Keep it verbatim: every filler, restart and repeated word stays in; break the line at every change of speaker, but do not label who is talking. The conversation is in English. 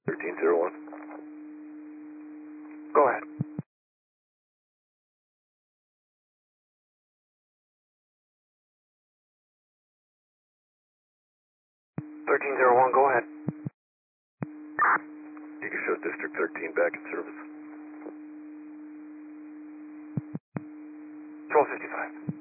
thirteen zero one. Go ahead. thirteen zero one, go ahead. You can show District thirteen back in service. twelve fifty-five.